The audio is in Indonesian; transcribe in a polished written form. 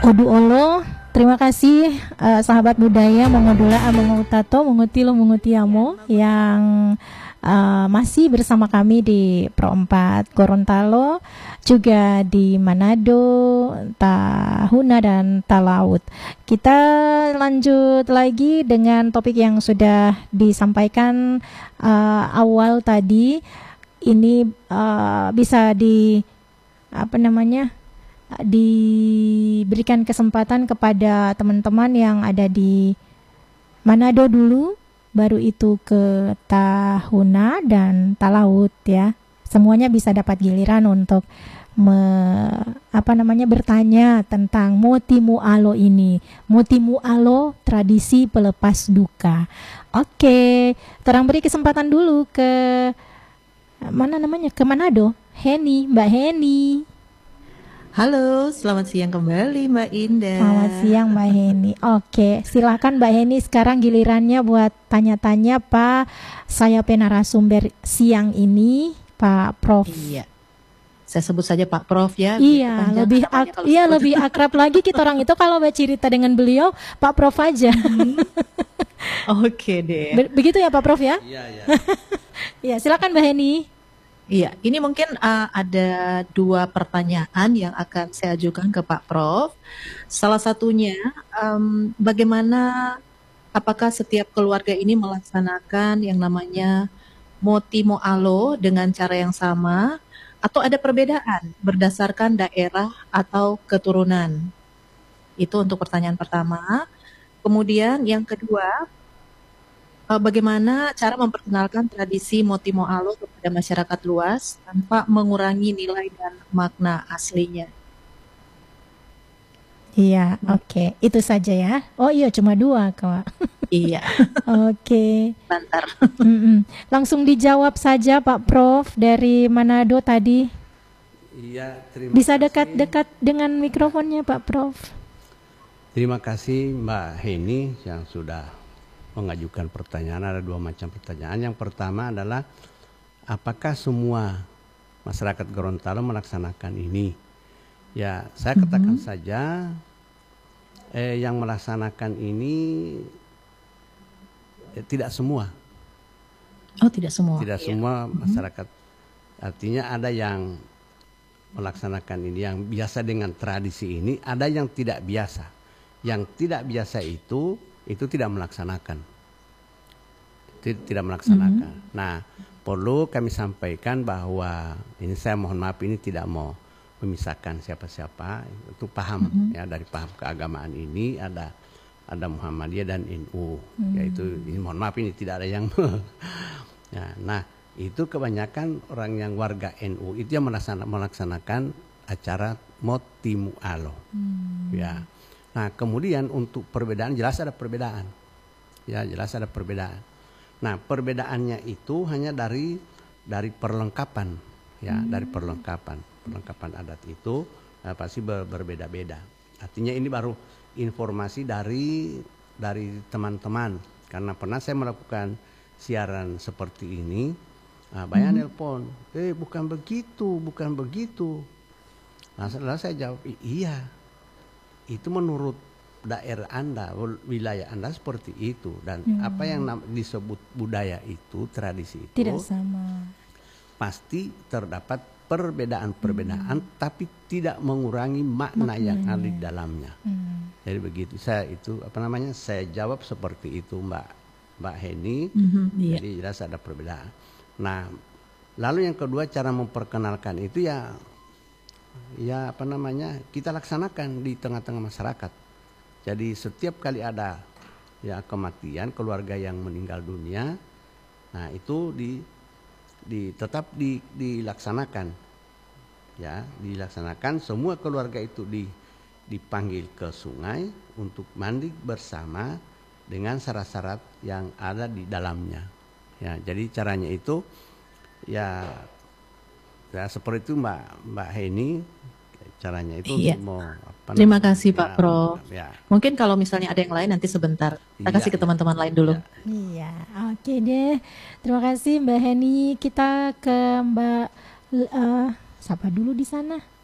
Odu olo, terima kasih sahabat budaya mengodula mengutato mengutilo mengutiamo yang masih bersama kami di Pro 4 Gorontalo, juga di Manado, Tahuna dan Talaut. Kita lanjut lagi dengan topik yang sudah disampaikan awal tadi. Ini bisa diberikan kesempatan kepada teman-teman yang ada di Manado dulu, baru itu ke Tahuna dan Talaut ya. Semuanya bisa dapat giliran untuk bertanya tentang Motimu Alo ini. Motimu Alo, tradisi pelepas duka. Oke, terang beri kesempatan dulu ke ke Manado. Mbak Heni. Halo, selamat siang kembali Mbak Indah. Selamat siang Mbak Heni. Oke, silakan Mbak Heni, sekarang gilirannya buat tanya-tanya Pak. Saya narasumber siang ini, Pak Prof. Iya. Saya sebut saja Pak Prof ya. Iya, lebih akrab lagi kita orang itu kalau bercerita dengan beliau Pak Prof aja. Oke deh. Begitu ya Pak Prof ya? Iya, iya. Iya, silakan Mbak Heni. Iya, ini mungkin ada 2 pertanyaan yang akan saya ajukan ke Pak Prof. Salah satunya, apakah setiap keluarga ini melaksanakan yang namanya Motimu Alo dengan cara yang sama, atau ada perbedaan berdasarkan daerah atau keturunan? Itu untuk pertanyaan pertama. Kemudian yang kedua, bagaimana cara memperkenalkan tradisi Motimu Alo kepada masyarakat luas tanpa mengurangi nilai dan makna aslinya? Iya, oke. Itu saja ya. Oh iya, cuma 2 Kak. Iya. Oke. Bentar. Langsung dijawab saja Pak Prof dari Manado tadi. Iya, Bisa dekat-dekat dengan mikrofonnya Pak Prof. Terima kasih Mbak Heni yang sudah mengajukan pertanyaan. Ada 2 macam pertanyaan. Yang pertama adalah apakah semua masyarakat Gorontalo melaksanakan ini? Ya, saya katakan saja yang melaksanakan ini tidak semua. Oh, tidak semua. Tidak semua masyarakat. Artinya ada yang melaksanakan ini, yang biasa dengan tradisi ini, ada yang tidak biasa. Yang tidak biasa itu tidak melaksanakan. Tidak melaksanakan. Nah, perlu kami sampaikan bahwa ini, saya mohon maaf, ini tidak mau memisahkan siapa-siapa, itu paham ya, dari paham keagamaan ini ada Muhammadiyah dan NU, yaitu ini, mohon maaf, ini tidak ada yang ya, nah itu kebanyakan orang yang warga NU itu yang melaksanakan acara Motimu Alo. Ya. Nah, kemudian untuk perbedaan, jelas ada perbedaan. Ya, jelas ada perbedaan. Nah, perbedaannya itu hanya dari perlengkapan, ya, dari perlengkapan adat itu pasti berbeda-beda. Artinya ini baru informasi dari teman-teman, karena pernah saya melakukan siaran seperti ini, banyak nelpon, bukan begitu. Nah, setelah saya jawab, iya, itu menurut daerah Anda, wilayah Anda seperti itu, dan apa yang disebut budaya itu, tradisi itu tidak sama. Pasti terdapat perbedaan-perbedaan, tapi tidak mengurangi makna yang ada di dalamnya. Jadi begitu, saya jawab seperti itu Mbak Heni. Jadi jelas ada perbedaan. Nah, lalu yang kedua, cara memperkenalkan itu kita laksanakan di tengah-tengah masyarakat. Jadi setiap kali ada kematian, keluarga yang meninggal dunia, nah itu tetap dilaksanakan, ya, dilaksanakan. Semua keluarga itu dipanggil ke sungai untuk mandi bersama dengan syarat-syarat yang ada di dalamnya. Ya, jadi caranya itu ya seperti itu Mbak Heni, caranya itu. Iya. Terima kasih Pak Prof. Ya. Mungkin kalau misalnya ada yang lain nanti sebentar kita kasih ke teman-teman lain dulu. Iya, oke deh. Terima kasih Mbak Heni. Kita ke Mbak siapa dulu di sana?